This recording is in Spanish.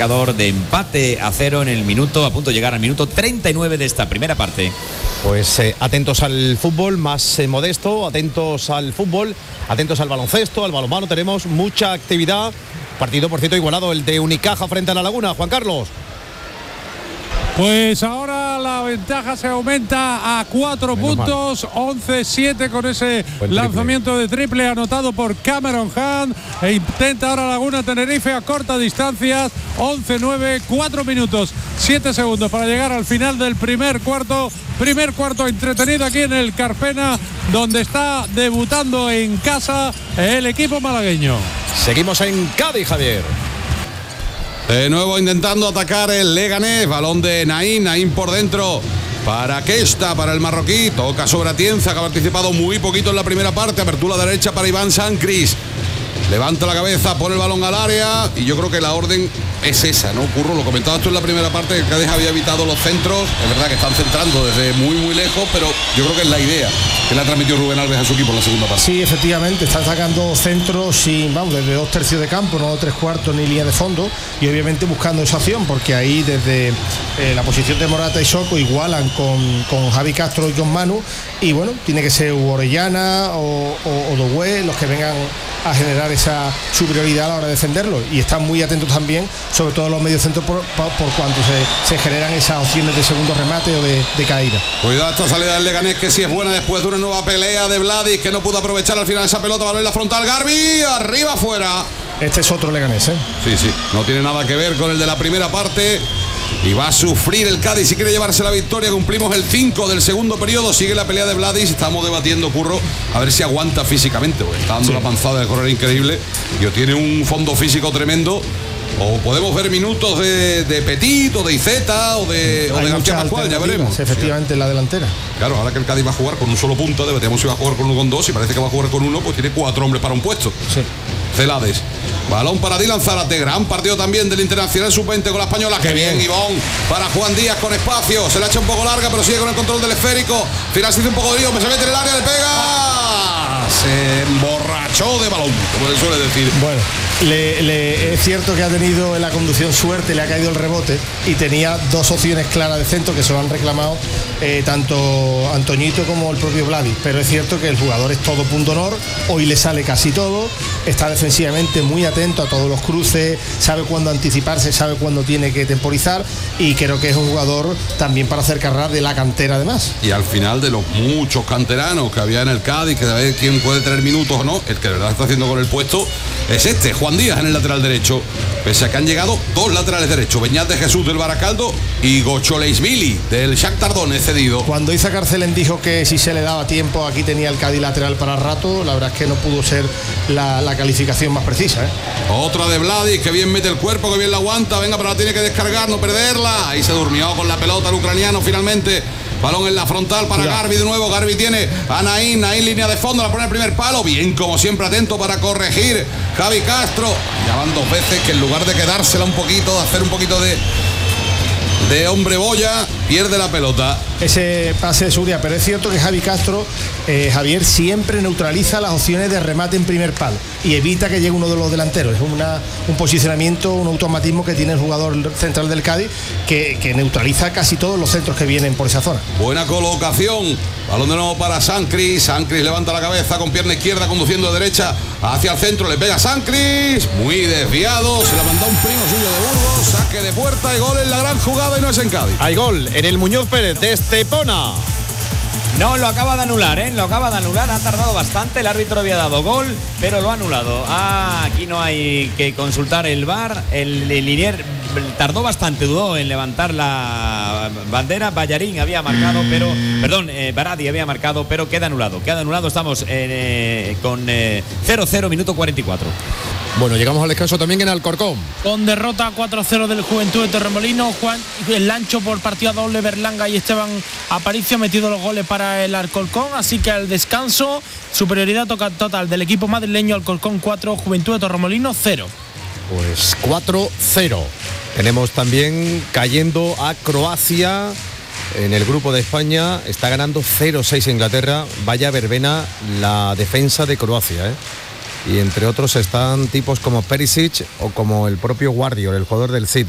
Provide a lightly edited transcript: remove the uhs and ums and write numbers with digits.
marcador de empate a 0 en el minuto, a punto de llegar al minuto 39 de esta primera parte. Pues atentos al fútbol más modesto, atentos al fútbol, atentos al baloncesto, al balonmano. Tenemos mucha actividad. Partido, por cierto, igualado, el de Unicaja frente a La Laguna. Juan Carlos. Pues ahora la ventaja se aumenta a 4 puntos, 11-7 con ese lanzamiento de triple anotado por Cameron Hunt, e intenta ahora Laguna Tenerife a corta distancia, 11-9, 4 minutos, 7 segundos para llegar al final del primer cuarto entretenido aquí en el Carpena, donde está debutando en casa el equipo malagueño. Seguimos en Cádiz, Javier. De nuevo intentando atacar el Leganés, balón de Naín por dentro para Kesta, para el marroquí, toca sobre Atienza, que ha participado muy poquito en la primera parte, apertura derecha para Iván Sancris, levanta la cabeza, pone el balón al área y yo creo que la orden es esa, ¿no? Curro, lo comentabas tú en la primera parte, que Cádiz había evitado los centros, es verdad que están centrando desde muy lejos, pero yo creo que es la idea que le ha transmitido Rubén Alves a su equipo en la segunda parte. Sí, efectivamente, están sacando centros sin, desde 2 tercios de campo, no 3/4 ni línea de fondo, y obviamente buscando esa opción, porque ahí desde la posición de Morata y Soko igualan con Javi Castro y John Manu, y bueno, tiene que ser Orellana o Doué los que vengan a generar esa superioridad a la hora de defenderlo, y están muy atentos también, sobre todo los mediocentros por cuanto se generan esas opciones de segundo remate o de caída. Cuidado esta salida del Leganés, que sí es buena después de una nueva pelea de Vladis, que no pudo aprovechar al final esa pelota, balón en la frontal, Garbi, arriba afuera. Este es otro Leganés, ¿eh? Sí, no tiene nada que ver con el de la primera parte. Y va a sufrir el Cádiz si quiere llevarse la victoria. Cumplimos el 5 del segundo periodo. Sigue la pelea de Vladis. Estamos debatiendo, Curro, a ver si aguanta físicamente, porque está dando una panzada de correr increíble y tiene un fondo físico tremendo. O podemos ver minutos de Petit o de Izeta o de García Pascual, ya veremos. Efectivamente, en la delantera. Claro, ahora que el Cádiz va a jugar con un solo punto, debatíamos si va a jugar con uno o con dos, y parece que va a jugar con uno, pues tiene 4 hombres para un puesto. Sí. Celades. Balón para Dylan Zárate, gran partido también del Internacional Sub-20 con la española. Qué bien, Ivón, para Juan Díaz con espacio. Se la echa un poco larga, pero sigue con el control del esférico. Final se hizo un poco de lío, se mete en el área, le pega. Se emborrachó de balón, como se suele decir. Bueno, es cierto que ha tenido en la conducción suerte, le ha caído el rebote y tenía 2 opciones claras de centro que se lo han reclamado tanto Antoñito como el propio Vladis, pero es cierto que el jugador es todo punto honor, hoy le sale casi todo, está defensivamente muy atento a todos los cruces, sabe cuándo anticiparse, sabe cuándo tiene que temporizar, y creo que es un jugador también para hacer carrera de la cantera además. Y al final, de los muchos canteranos que había en el Cádiz, que de ver quién puede tener minutos o no, el que de verdad está haciendo con el puesto es Juan Díaz en el lateral derecho, pese a que han llegado 2 laterales derechos, Beñat de Jesús del Baracaldo y Gocholeisvili del Shakhtar Donetsk cedido. Cuando Isa Carcelén dijo que si se le daba tiempo aquí tenía el Cádiz lateral para rato, la verdad es que no pudo ser la calificación más precisa, ¿eh? Otra de Vladis, que bien mete el cuerpo, que bien la aguanta, venga, pero la tiene que descargar, no perderla. Ahí se durmió con la pelota el ucraniano finalmente. Balón en la frontal para Garbi de nuevo. Garbi tiene a Naín línea de fondo, la pone el primer palo. Bien, como siempre, atento para corregir Javi Castro. Ya van 2 veces que en lugar de quedársela un poquito, de hacer un poquito de hombre boya, pierde la pelota. Ese pase de seguridad, pero es cierto que Javi Castro, Javier, siempre neutraliza las opciones de remate en primer palo y evita que llegue uno de los delanteros. Es un posicionamiento, un automatismo que tiene el jugador central del Cádiz que neutraliza casi todos los centros que vienen por esa zona. Buena colocación, balón de nuevo para Sancris. Sancris levanta la cabeza con pierna izquierda, conduciendo de derecha hacia el centro, le pega Sancris, muy desviado, se la mandó un primo suyo de Burgos, saque de puerta y gol en la gran jugada, y no es en Cádiz. Hay gol en el Muñoz Pérez de Estepona. No, lo acaba de anular, ha tardado bastante, el árbitro había dado gol, pero lo ha anulado. Aquí no hay que consultar el VAR, el Linier tardó bastante, dudó en levantar la bandera. Ballarín había marcado, Baradi había marcado, pero queda anulado, estamos con 0-0, minuto 44. Bueno, llegamos al descanso también en Alcorcón. Con derrota 4-0 del Juventud de Torremolinos, Juan el Lancho por partida doble, Berlanga y Esteban Aparicio ha metido los goles para el Alcorcón, así que al descanso, superioridad total del equipo madrileño. Alcorcón 4, Juventud de Torremolinos 0. Pues 4-0. Tenemos también cayendo a Croacia en el grupo de España, está ganando 0-6 Inglaterra. Vaya verbena la defensa de Croacia, ¿eh? Y entre otros están tipos como Perisic o como el propio Guardiola, el jugador del City.